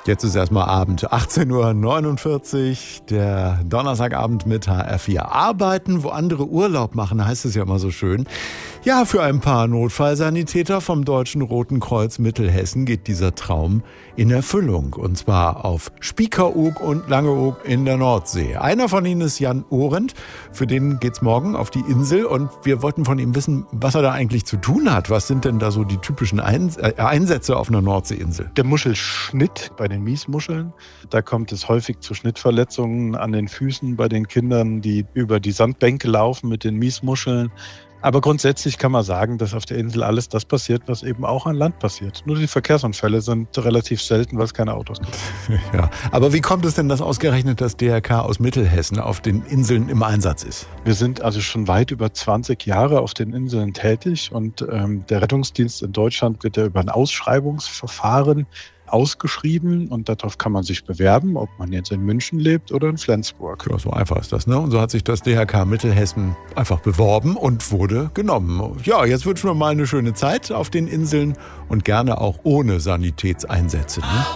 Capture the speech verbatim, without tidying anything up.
Jetzt ist erstmal Abend, achtzehn Uhr neunundvierzig, der Donnerstagabend mit H R vier. Arbeiten, wo andere Urlaub machen, heißt es ja immer so schön. Ja, für ein paar Notfallsanitäter vom Deutschen Roten Kreuz Mittelhessen geht dieser Traum in Erfüllung. Und zwar auf Spiekeroog und Langeoog in der Nordsee. Einer von ihnen ist Jan Orendt. Für den geht's morgen auf die Insel. Und wir wollten von ihm wissen, was er da eigentlich zu tun hat. Was sind denn da so die typischen Einsätze auf einer Nordseeinsel? Der Muschelschnitt bei den Miesmuscheln. Da kommt es häufig zu Schnittverletzungen an den Füßen bei den Kindern, die über die Sandbänke laufen mit den Miesmuscheln. Aber grundsätzlich kann man sagen, dass auf der Insel alles das passiert, was eben auch an Land passiert. Nur die Verkehrsunfälle sind relativ selten, weil es keine Autos gibt. Ja, aber wie kommt es denn, dass ausgerechnet das D R K aus Mittelhessen auf den Inseln im Einsatz ist? Wir sind also schon weit über zwanzig Jahre auf den Inseln tätig und ähm, der Rettungsdienst in Deutschland wird ja über ein Ausschreibungsverfahren ausgeschrieben und darauf kann man sich bewerben, ob man jetzt in München lebt oder in Flensburg. Ja, so einfach ist das, ne? Und so hat sich das D R K Mittelhessen einfach beworben und wurde genommen. Ja, jetzt wünschen wir mal eine schöne Zeit auf den Inseln und gerne auch ohne Sanitätseinsätze, ne?